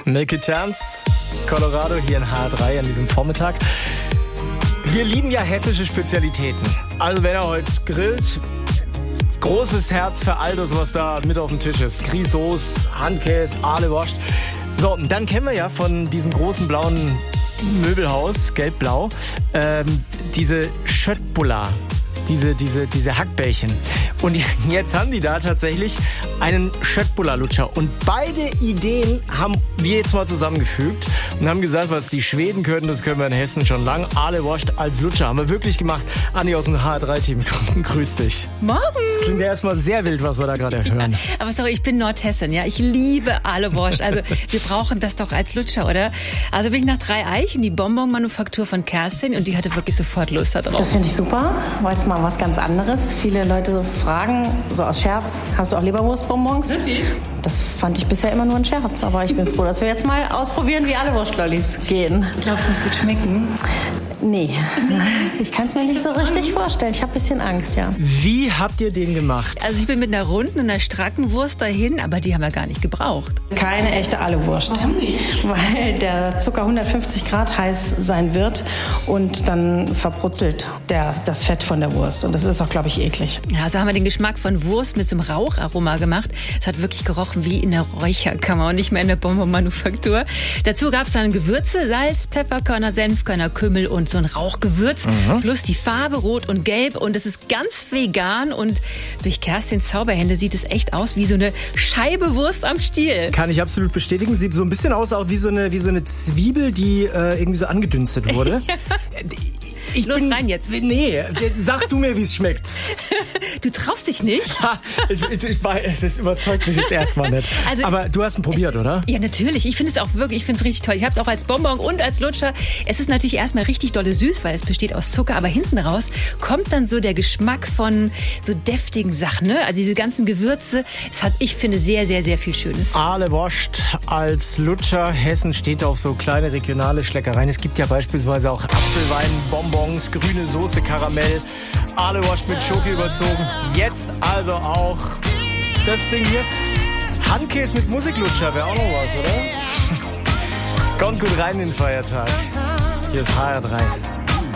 Milky Chance, Colorado hier in HR3 an diesem Vormittag. Wir lieben ja hessische Spezialitäten. Also wenn er heute grillt, großes Herz für all das, was da mit auf dem Tisch ist. Grießsoße, Handkäse, Ahlewurst. So, dann kennen wir ja von diesem großen blauen Möbelhaus, gelb-blau, diese Schöttbullar. Diese Hackbällchen. Und jetzt haben die da tatsächlich einen Schöttbullar-Lutscher. Und beide Ideen haben wir jetzt mal zusammengefügt und haben gesagt, was die Schweden können, das können wir in Hessen schon lang. Ahlewurst als Lutscher haben wir wirklich gemacht. Anni aus dem HR3-Team, grüß dich. Morgen. Das klingt ja erstmal sehr wild, was wir da gerade hören. Ja, aber sorry, ich bin Nordhessin, ja. Ich liebe Ahlewurst. Also wir brauchen das doch als Lutscher, oder? Also bin ich nach Dreieich in die Bonbon-Manufaktur von Kerstin und die hatte wirklich sofort Lust da drauf. Das finde ich super, weil es mal was ganz anderes. Viele Leute fragen, so aus Scherz, hast du auch Leberwurstbonbons? Wirklich? Das fand ich bisher immer nur ein Scherz, aber ich bin froh, dass wir jetzt mal ausprobieren, wie alle Wurstlollis gehen. Glaubst du, es wird schmecken? Nee, ich kann es mir nicht so richtig vorstellen. Ich habe ein bisschen Angst, ja. Wie habt ihr den gemacht? Also ich bin mit einer runden und einer stracken Wurst dahin, aber die haben wir gar nicht gebraucht. Keine echte Ahlewurst. Warum nicht? Weil der Zucker 150 Grad heiß sein wird und dann verbrutzelt das Fett von der Wurst. Und das ist auch, glaube ich, eklig. Ja, so haben wir den Geschmack von Wurst mit so einem Raucharoma gemacht. Es hat wirklich gerochen wie in der Räucherkammer und nicht mehr in der Bonbon-Manufaktur. Dazu gab es dann Gewürze, Salz, Pfefferkörner, Senfkörner, Kümmel und so ein Rauchgewürz. Plus die Farbe Rot und Gelb. Und es ist ganz vegan. Und durch Kerstins Zauberhände sieht es echt aus wie so eine Scheibe Wurst am Stiel. Kann ich absolut bestätigen. Sieht so ein bisschen aus auch wie so eine Zwiebel, die irgendwie so angedünstet wurde. Los rein jetzt. Nee, sag du mir, wie es schmeckt. Du traust dich nicht? Es überzeugt mich jetzt erstmal nicht. Also aber du hast ihn probiert, oder? Ja, natürlich. Ich finde es auch wirklich, ich finde es richtig toll. Ich habe es auch als Bonbon und als Lutscher. Es ist natürlich erstmal richtig dolle süß, weil es besteht aus Zucker, aber hinten raus kommt dann so der Geschmack von so deftigen Sachen, ne? Also diese ganzen Gewürze. Es hat, ich finde, sehr, sehr, sehr viel Schönes. Ahlewurst als Lutscher. Hessen steht auf so kleine regionale Schleckereien. Es gibt ja beispielsweise auch Apfelwein, Bonbons, grüne Soße, Karamell, Ahlewurst mit Schoki überzogen. Jetzt also auch das Ding hier. Handkäse mit Musiklutscher wäre auch noch was, oder? Kommt gut rein in den Feiertag. Hier ist HR3.